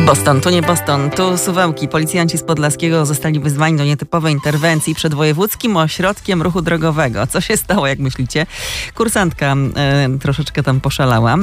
Boston, tu nie Boston, tu Suwałki. Policjanci z Podlaskiego zostali wezwani do nietypowej interwencji przed Wojewódzkim Ośrodkiem Ruchu Drogowego. Co się stało, jak myślicie? Kursantka troszeczkę tam poszalała.